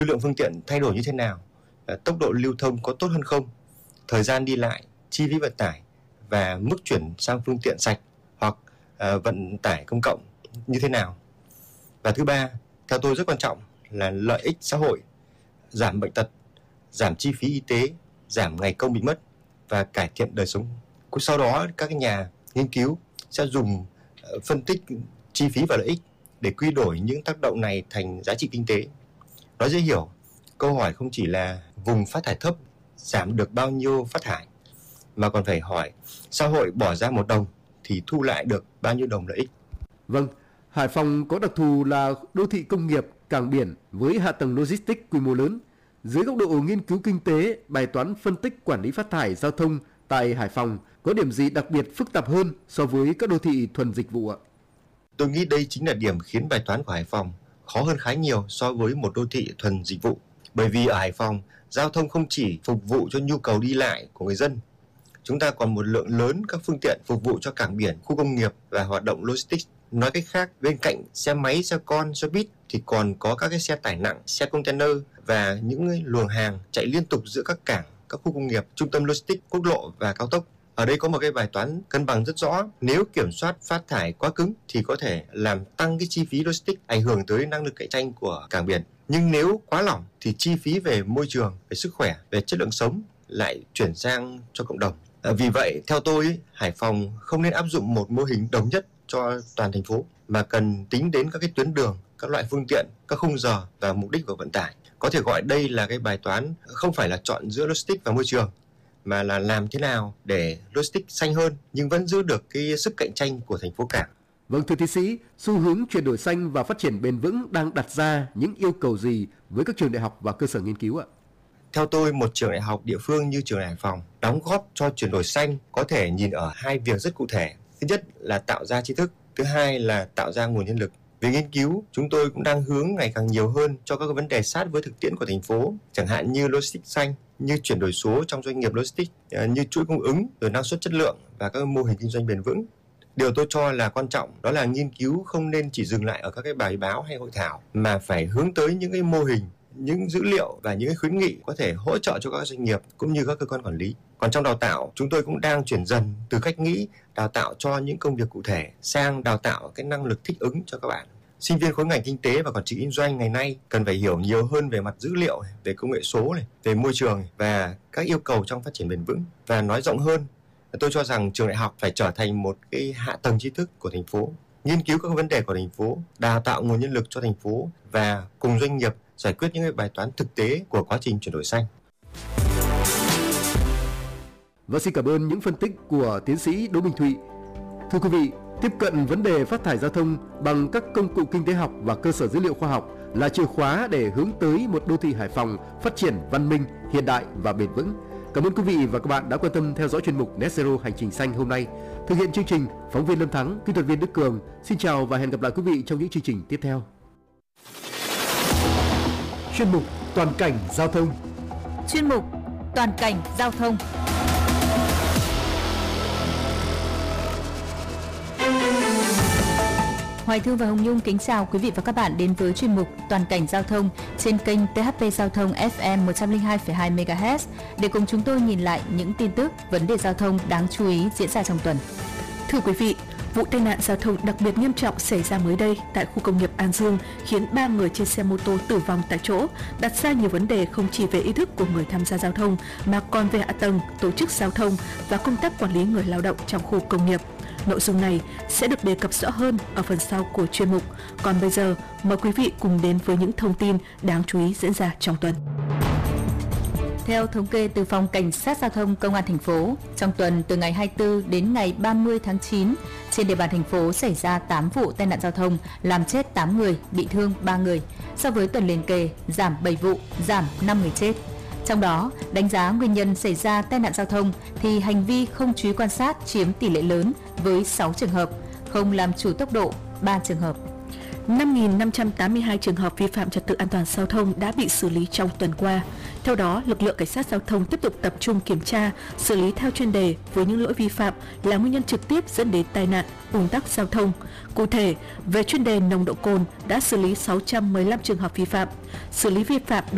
lưu lượng phương tiện thay đổi như thế nào, tốc độ lưu thông có tốt hơn không, thời gian đi lại, chi phí vận tải và mức chuyển sang phương tiện sạch hoặc vận tải công cộng như thế nào. Và thứ ba, theo tôi rất quan trọng là lợi ích xã hội, giảm bệnh tật, giảm chi phí y tế, giảm ngày công bị mất và cải thiện đời sống. Sau đó các nhà nghiên cứu sẽ dùng phân tích chi phí và lợi ích để quy đổi những tác động này thành giá trị kinh tế. Nói dễ hiểu, câu hỏi không chỉ là vùng phát thải thấp giảm được bao nhiêu phát thải, mà còn phải hỏi xã hội bỏ ra 1 đồng thì thu lại được bao nhiêu đồng lợi ích. Vâng, Hải Phòng có đặc thù là đô thị công nghiệp, cảng biển với hạ tầng logistics quy mô lớn. Dưới góc độ nghiên cứu kinh tế, bài toán phân tích quản lý phát thải giao thông tại Hải Phòng có điểm gì đặc biệt phức tạp hơn so với các đô thị thuần dịch vụ ạ? Tôi nghĩ đây chính là điểm khiến bài toán của Hải Phòng khó hơn khá nhiều so với một đô thị thuần dịch vụ. Bởi vì ở Hải Phòng, giao thông không chỉ phục vụ cho nhu cầu đi lại của người dân. Chúng ta còn một lượng lớn các phương tiện phục vụ cho cảng biển, khu công nghiệp và hoạt động logistics. Nói cách khác, bên cạnh xe máy, xe con, xe buýt thì còn có các cái xe tải nặng, xe container và những luồng hàng chạy liên tục giữa các cảng, các khu công nghiệp, trung tâm logistics, quốc lộ và cao tốc. Ở đây có một cái bài toán cân bằng rất rõ. Nếu kiểm soát phát thải quá cứng thì có thể làm tăng cái chi phí logistics, ảnh hưởng tới năng lực cạnh tranh của cảng biển. Nhưng nếu quá lỏng thì chi phí về môi trường, về sức khỏe, về chất lượng sống lại chuyển sang cho cộng đồng. Vì vậy, theo tôi, Hải Phòng không nên áp dụng một mô hình đồng nhất cho toàn thành phố, mà cần tính đến các cái tuyến đường, các loại phương tiện, các khung giờ và mục đích của vận tải. Có thể gọi đây là cái bài toán không phải là chọn giữa logistics và môi trường, mà là làm thế nào để logistics xanh hơn nhưng vẫn giữ được cái sức cạnh tranh của thành phố cảng. Vâng, thưa tiến sĩ, xu hướng chuyển đổi xanh và phát triển bền vững đang đặt ra những yêu cầu gì với các trường đại học và cơ sở nghiên cứu ạ? Theo tôi, một trường đại học địa phương như trường Hải Phòng đóng góp cho chuyển đổi xanh có thể nhìn ở 2 việc rất cụ thể. Thứ nhất là tạo ra tri thức, thứ hai là tạo ra nguồn nhân lực. Về nghiên cứu, chúng tôi cũng đang hướng ngày càng nhiều hơn cho các vấn đề sát với thực tiễn của thành phố, chẳng hạn như logistics xanh, như chuyển đổi số trong doanh nghiệp logistics, như chuỗi cung ứng, rồi năng suất chất lượng và các mô hình kinh doanh bền vững. Điều tôi cho là quan trọng đó là nghiên cứu không nên chỉ dừng lại ở các cái bài báo hay hội thảo, mà phải hướng tới những cái mô hình, những dữ liệu và những cái khuyến nghị có thể hỗ trợ cho các doanh nghiệp cũng như các cơ quan quản lý. Còn trong đào tạo, chúng tôi cũng đang chuyển dần từ cách nghĩ đào tạo cho những công việc cụ thể sang đào tạo cái năng lực thích ứng cho các bạn. Sinh viên khối ngành kinh tế và quản trị kinh doanh ngày nay cần phải hiểu nhiều hơn về mặt dữ liệu, về công nghệ số, về môi trường và các yêu cầu trong phát triển bền vững. Và nói rộng hơn, tôi cho rằng trường đại học phải trở thành một cái hạ tầng tri thức của thành phố, nghiên cứu các vấn đề của thành phố, đào tạo nguồn nhân lực cho thành phố và cùng doanh nghiệp giải quyết những cái bài toán thực tế của quá trình chuyển đổi xanh. Và xin cảm ơn những phân tích của tiến sĩ Đỗ Minh Thụy. Thưa quý vị, tiếp cận vấn đề phát thải giao thông bằng các công cụ kinh tế học và cơ sở dữ liệu khoa học là chìa khóa để hướng tới một đô thị Hải Phòng phát triển văn minh, hiện đại và bền vững. Cảm ơn quý vị và các bạn đã quan tâm theo dõi chuyên mục Net Zero Hành trình xanh hôm nay. Thực hiện chương trình, phóng viên Lâm Thắng, kỹ thuật viên Đức Cường. Xin chào và hẹn gặp lại quý vị trong những chương trình tiếp theo. Chuyên mục Toàn cảnh giao thông. Chuyên mục Toàn cảnh giao thông. Hoài Thư và Hồng Nhung kính chào quý vị và các bạn đến với chuyên mục Toàn cảnh giao thông trên kênh THP Giao thông FM 102,2 MHz để cùng chúng tôi nhìn lại những tin tức, vấn đề giao thông đáng chú ý diễn ra trong tuần. Thưa quý vị, vụ tai nạn giao thông đặc biệt nghiêm trọng xảy ra mới đây tại khu công nghiệp An Dương khiến 3 người trên xe mô tô tử vong tại chỗ, đặt ra nhiều vấn đề không chỉ về ý thức của người tham gia giao thông mà còn về hạ tầng, tổ chức giao thông và công tác quản lý người lao động trong khu công nghiệp. Nội dung này sẽ được đề cập rõ hơn ở phần sau của chuyên mục. Còn bây giờ, mời quý vị cùng đến với những thông tin đáng chú ý diễn ra trong tuần. Theo thống kê từ Phòng Cảnh sát Giao thông Công an thành phố, trong tuần từ ngày 24 đến ngày 30 tháng 9, trên địa bàn thành phố xảy ra 8 vụ tai nạn giao thông, làm chết 8 người, bị thương 3 người. So với tuần liền kề, giảm 7 vụ, giảm 5 người chết. Trong đó, đánh giá nguyên nhân xảy ra tai nạn giao thông thì hành vi không chú ý quan sát chiếm tỷ lệ lớn với 6 trường hợp, không làm chủ tốc độ 3 trường hợp. 5.582 trường hợp vi phạm trật tự an toàn giao thông đã bị xử lý trong tuần qua. Theo đó, lực lượng cảnh sát giao thông tiếp tục tập trung kiểm tra, xử lý theo chuyên đề với những lỗi vi phạm là nguyên nhân trực tiếp dẫn đến tai nạn, ùn tắc giao thông. Cụ thể, về chuyên đề nồng độ cồn đã xử lý 615 trường hợp vi phạm, xử lý vi phạm